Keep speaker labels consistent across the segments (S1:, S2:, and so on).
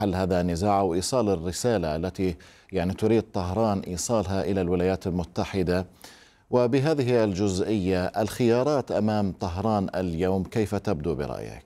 S1: حل هذا النزاع وإيصال الرسالة التي يعني تريد طهران إيصالها إلى الولايات المتحدة. وبهذه الجزئية الخيارات أمام طهران اليوم كيف تبدو برأيك؟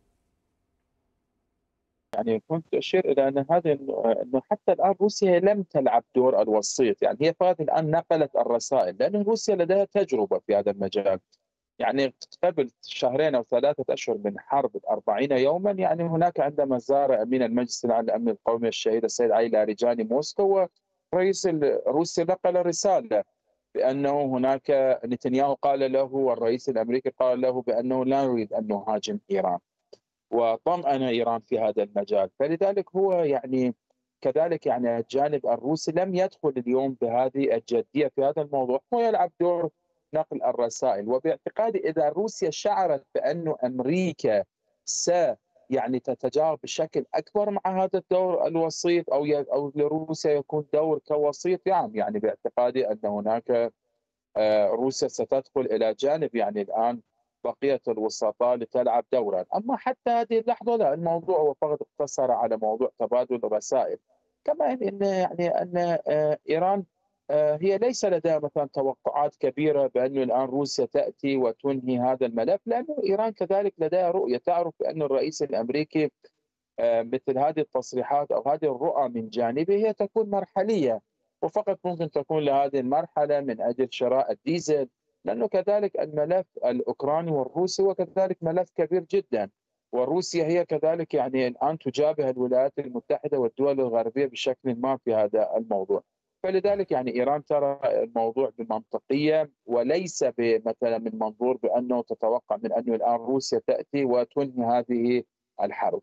S2: يعني كنت أشير إلى أن أنه حتى الآن روسيا لم تلعب دور الوسيط، يعني هي فقط الآن نقلت الرسائل، لأن روسيا لديها تجربة في هذا المجال. يعني قبل شهرين أو 3 أشهر من حرب 40 يوما، يعني هناك عندما زار أمين المجلس الأعلى للأمن القومي الشهيد السيد علي لاریجاني موسكو، ورئيس روسيا نقل رسالة بأنه هناك نتنياهو قال له والرئيس الأمريكي قال له بأنه لا نريد أن نهاجم إيران، وطمأن إيران في هذا المجال. فلذلك هو يعني كذلك يعني الجانب الروسي لم يدخل اليوم بهذه الجدية في هذا الموضوع، هو يلعب دور نقل الرسائل. وباعتقادي إذا روسيا شعرت بأن أمريكا س يعني تتجاوب بشكل أكبر مع هذا الدور الوسيط، أو لروسيا يكون دور كوسيط، يعني باعتقادي أن هناك روسيا ستدخل إلى جانب يعني الآن بقية الوسطاء لتلعب دورا. أما حتى هذه اللحظة لا، الموضوع هو فقط اقتصر على موضوع تبادل الرسائل. كما أن يعني أن إيران هي ليس لديها مثلا توقعات كبيرة بأن الآن روسيا تأتي وتنهي هذا الملف، لأن إيران كذلك لديها رؤية، تعرف بأن الرئيس الأمريكي مثل هذه التصريحات أو هذه الرؤى من جانبه هي تكون مرحلية، وفقط ممكن تكون لهذه المرحلة من أجل شراء الديزل، لأنه كذلك الملف الأوكراني والروسي هو كذلك ملف كبير جدا. وروسيا هي كذلك يعني الآن تجابه الولايات المتحدة والدول الغربية بشكل ما في هذا الموضوع. فلذلك يعني إيران ترى الموضوع بمنطقية، وليس مثلا من منظور بأنه تتوقع من أنه الآن روسيا تأتي وتنهي هذه الحرب.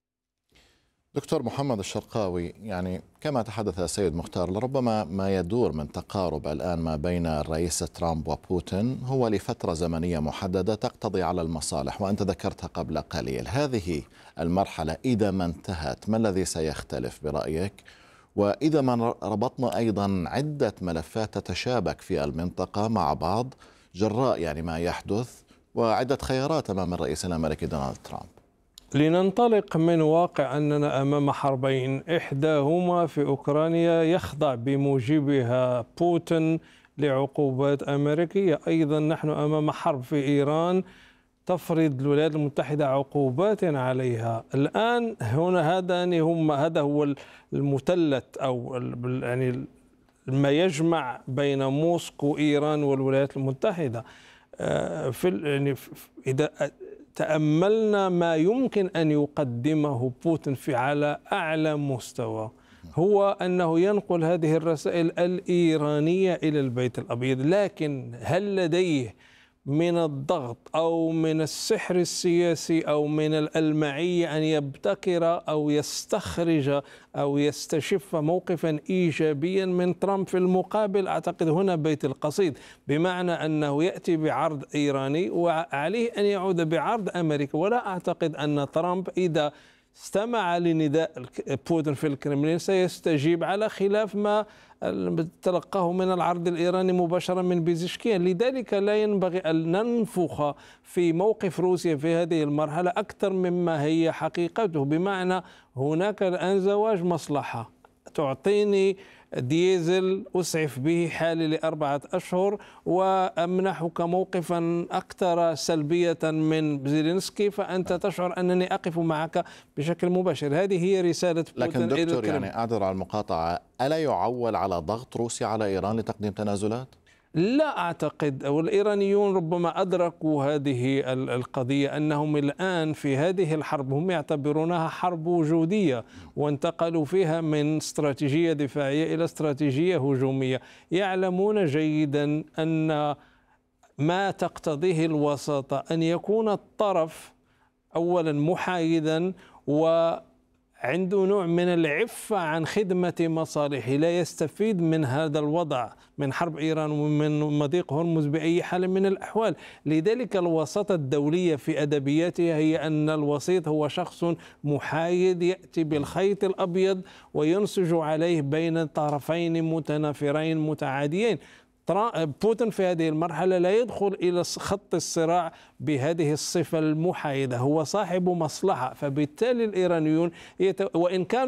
S1: دكتور محمد الشرقاوي، يعني كما تحدث السيد مختار، لربما ما يدور من تقارب الآن ما بين الرئيس ترامب وبوتين هو لفترة زمنية محددة تقتضي على المصالح، وأنت ذكرتها قبل قليل. هذه المرحلة إذا ما انتهت ما الذي سيختلف برأيك؟ وإذا ما ربطنا أيضا عدة ملفات تتشابك في المنطقة مع بعض جراء يعني ما يحدث، وعدة خيارات أمام الرئيس الأمريكي دونالد ترامب.
S3: لننطلق من واقع أننا أمام حربين، إحداهما في أوكرانيا يخضع بموجبها بوتين لعقوبات أمريكية، أيضا نحن أمام حرب في إيران تفرض الولايات المتحدة عقوبات عليها. الآن هنا هذا هو المثلث أو يعني ما يجمع بين موسكو إيران والولايات المتحدة. يعني إذا تأملنا ما يمكن أن يقدمه بوتين على أعلى مستوى، هو أنه ينقل هذه الرسائل الإيرانية إلى البيت الأبيض، لكن هل لديه من الضغط أو من السحر السياسي أو من الألمعية أن يبتكر أو يستخرج أو يستشف موقفا إيجابيا من ترامب؟ في المقابل أعتقد هنا بيت القصيد، بمعنى أنه يأتي بعرض إيراني وعليه أن يعود بعرض أمريكي. ولا أعتقد أن ترامب إذا استمع لنداء بوتين في الكرملين سيستجيب، على خلاف ما تلقاه من العرض الإيراني مباشرة من بيزشكيان. لذلك لا ينبغي أن ننفخ في موقف روسيا في هذه المرحلة أكثر مما هي حقيقته، بمعنى هناك الآن زواج مصلحة، تعطيني ديزل أسعف به حالي ل4 أشهر وأمنحك موقفا أكثر سلبية من زيلينسكي، فأنت تشعر أنني أقف معك بشكل مباشر. هذه هي رسالة بوتين.
S1: لكن دكتور، يعني أعذر على المقاطعة، ألا يعول على ضغط روسيا على إيران لتقديم تنازلات؟
S3: لا أعتقد، والإيرانيون ربما أدركوا هذه القضية، أنهم الآن في هذه الحرب هم يعتبرونها حرب وجودية، وانتقلوا فيها من استراتيجية دفاعية إلى استراتيجية هجومية. يعلمون جيدا أن ما تقتضيه الوساطة أن يكون الطرف أولا محايدا وعنده نوع من العفة عن خدمة مصالحه، لا يستفيد من هذا الوضع من حرب إيران ومن مضيق هرمز بأي حال من الأحوال. لذلك الوساطة الدولية في أدبياتها هي أن الوسيط هو شخص محايد يأتي بالخيط الأبيض وينسج عليه بين طرفين متنافرين متعاديين. بوتين في هذه المرحلة لا يدخل إلى خط الصراع بهذه الصفة المحايدة، هو صاحب مصلحة، فبالتالي الإيرانيون وإن كانوا